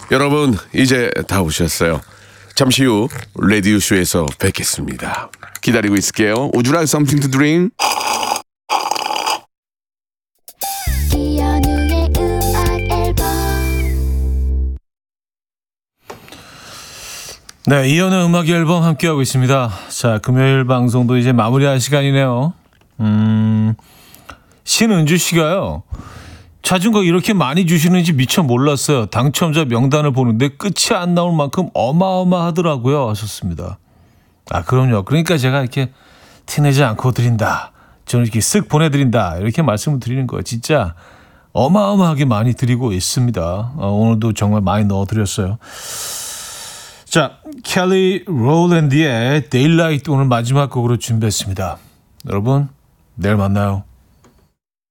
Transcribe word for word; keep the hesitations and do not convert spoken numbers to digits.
여러분 이제 다 오셨어요. 잠시 후 라디오 쇼에서 뵙겠습니다. 기다리고 있을게요. Would you like something to drink? 이현우의 음악 앨범. 네, 이현우의 음악 앨범 함께하고 있습니다. 자, 금요일 방송도 이제 마무리할 시간이네요. 음, 신은주 씨가요. 자전거 이렇게 많이 주시는지 미처 몰랐어요. 당첨자 명단을 보는데 끝이 안 나올 만큼 어마어마하더라고요. 하셨습니다. 아, 그럼요. 그러니까 제가 이렇게 티내지 않고 드린다. 저는 이렇게 쓱 보내드린다. 이렇게 말씀을 드리는 거예요. 진짜 어마어마하게 많이 드리고 있습니다. 어, 오늘도 정말 많이 넣어드렸어요. 자, 켈리 롤랜드의 데일라이트 오늘 마지막 곡으로 준비했습니다. 여러분, 내일 만나요.